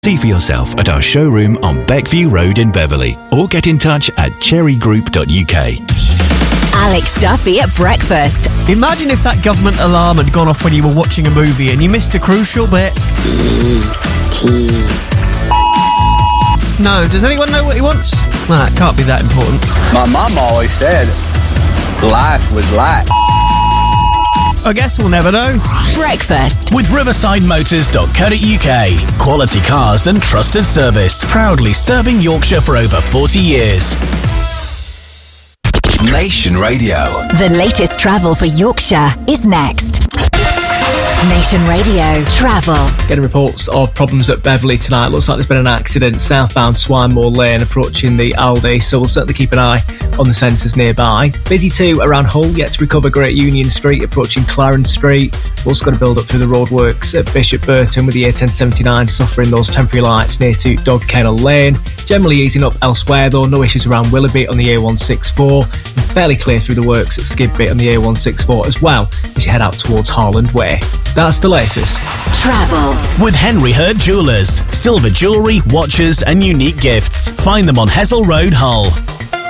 See for yourself at our showroom on Beckview Road in Beverley, or get in touch at cherrygroup.uk. Alex Duffy at breakfast. Imagine if that government alarm had gone off when you were watching a movie and you missed a crucial bit. No, does anyone know what he wants? Well, it can't be that important. My mom always said life was life. I guess we'll never know. Breakfast with riversidemotors.co.uk. Quality cars and trusted service. Proudly serving Yorkshire for over 40 years. Nation Radio. The latest travel for Yorkshire is next. Nation Radio Travel. Getting reports of problems at Beverley tonight. Looks like there's been an accident southbound Swinemore Lane approaching the Aldi, so we'll certainly keep an eye on the sensors nearby. Busy too around Hull, yet to recover Great Union Street approaching Clarence Street. We've also got a build up through the roadworks at Bishop Burton with the A1079 suffering those temporary lights near to Dog Kennel Lane. Generally easing up elsewhere though, no issues around Willoughby on the A164 and fairly clear through the works at Skidbit on the A164 as well as you head out towards Harland Way. That's the latest. Travel with Henry Hurt Jewellers. Silver jewellery, watches and unique gifts. Find them on Hessel Road, Hull.